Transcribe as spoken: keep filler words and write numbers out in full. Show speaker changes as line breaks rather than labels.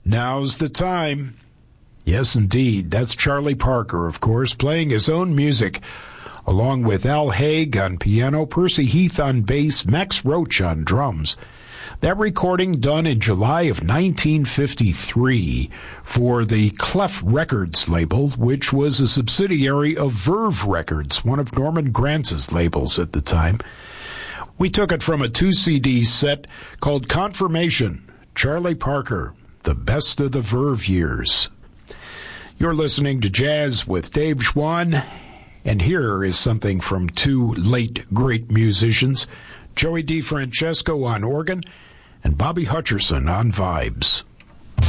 Now's the time. Yes, indeed. That's Charlie Parker, of course, playing his own music, along with Al Haig on piano, Percy Heath on bass, Max Roach on drums. That recording done in July of nineteen fifty-three for the Clef Records label, which was a subsidiary of Verve Records, one of Norman Grantz's labels at the time. We took it from a two C D set called Confirmation, Charlie Parker, the best of the Verve years. You're listening to Jazz with Dave Schwann, and here is something from two late great musicians, Joey DeFrancesco on organ and Bobby Hutcherson on vibes.